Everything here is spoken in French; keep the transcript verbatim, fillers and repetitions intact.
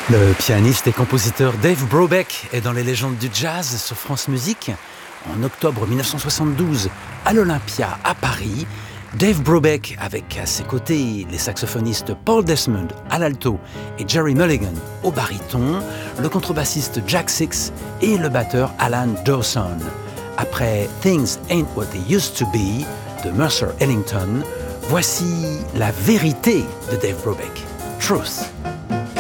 Le pianiste et compositeur Dave Brubeck est dans les légendes du jazz sur France Musique. En octobre dix-neuf cent soixante-douze, à l'Olympia à Paris, Dave Brubeck, avec à ses côtés les saxophonistes Paul Desmond à l'alto et Jerry Mulligan au baryton, le contrebassiste Jack Six et le batteur Alan Dawson. Après Things Ain't What They Used to Be de Mercer Ellington, voici la vérité de Dave Brubeck, Truth.